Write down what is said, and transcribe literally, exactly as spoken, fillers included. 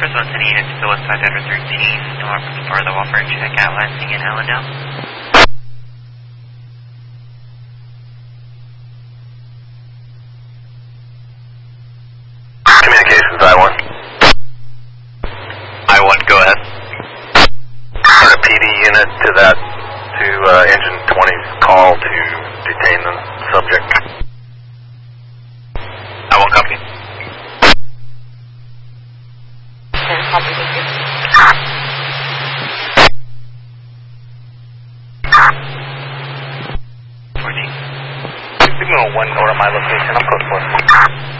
First one sending units to West five thirteen, north for the Walford check out Lansing and Allendale. Communications, I one. I one, go ahead. Send a P D unit to that, to uh, engine twenty's call to detain the subject. I one, copy. fourteen. Signal one north of my location, I'm close for it.